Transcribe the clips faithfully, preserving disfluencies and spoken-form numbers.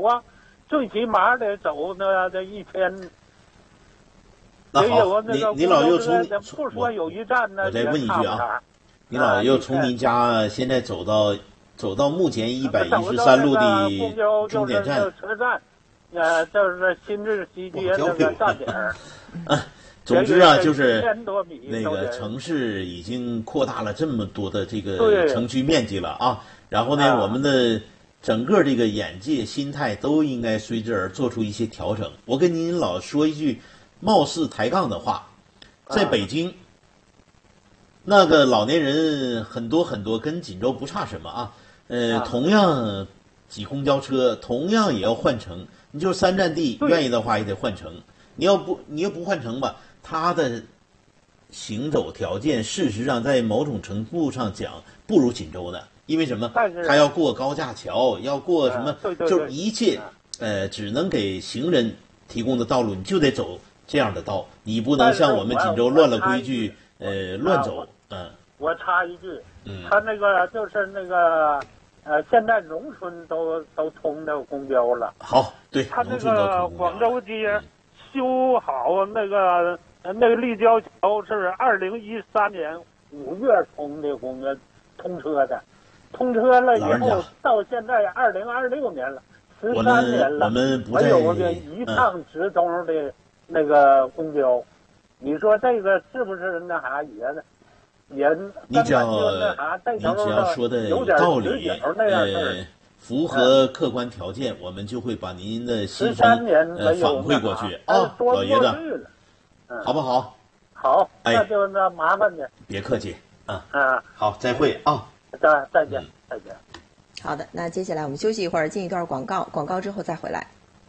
啊，最起码得走那这一天。 那好，你你老又从不说有一站呢， 我再问一句啊，你老又从您家现在走到走到目前一百一十三路的终点站， 车站，呃，就是新日西街那个站点。 啊，总之啊，就是那个城市已经扩大了这么多的这个城区面积了啊。然后呢，我们的整个这个眼界、心态都应该随之而做出一些调整。我跟您老说一句貌似抬杠的话，在北京，那个老年人很多很多，跟锦州不差什么啊。呃，同样挤公交车，同样也要换乘。你就是三站地，愿意的话也得换乘。你要不你要不换乘吧，他的行走条件事实上在某种程度上讲不如锦州的，因为什么？他要过高架桥，要过什么？ 对对对， 就是一切呃只能给行人提供的道路，你就得走这样的道，你不能像我们锦州乱了规矩，呃乱走。嗯， 我插一句， 嗯， 他那个就是那个。呃，现在农村都都通那个公交了。 好，对， 他那个广州街修好那个那个立交桥是二零一三年五月通的公交通车的，通车了以后到现在二零二六年了，十三年了，没有个一趟直通的那个公交，你说这个是不是那啥也呢？也你只要你只要说的有道理，呃，符合客观条件，我们就会把您的心声呃反馈过去啊，老爷子，好不好？ 好，那就那麻烦你。 别客气啊。 啊， 好，再会啊。 再再见，再见。 好的，那接下来我们休息一会儿，进一段广告，广告之后再回来。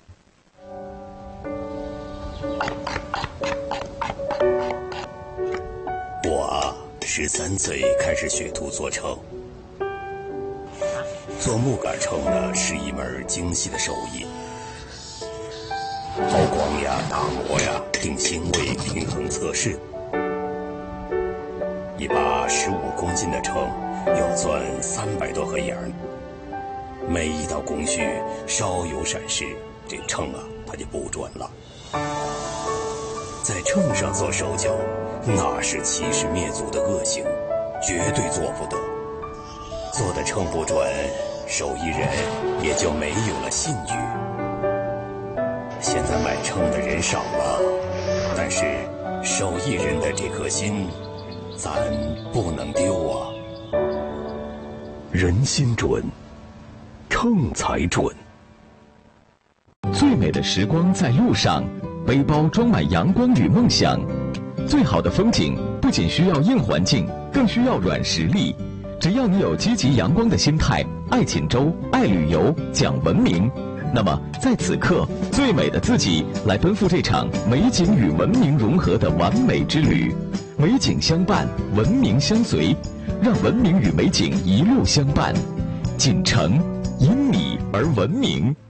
我十三岁开始学徒做秤，做木杆秤呢是一门精细的手艺，抛光呀、打磨呀、定星位、平衡测试。一把十五公斤的秤要钻三百多盒眼儿，每一道工序稍有闪失，这秤啊它就不准了。在秤上做手脚，那是欺师灭祖的恶行，绝对做不得。做的秤不准，手艺人也就没有了信誉。现在买秤的人少了，但是手艺人的这颗心，咱不能丢啊。人心准，秤才准。 最美的时光在路上，背包装满阳光与梦想。最好的风景不仅需要硬环境，更需要软实力。只要你有积极阳光的心态，爱锦州，爱旅游，讲文明，那么在此刻，最美的自己来奔赴这场美景与文明融合的完美之旅。美景相伴，文明相随，让文明与美景一路相伴。锦城因你而文明。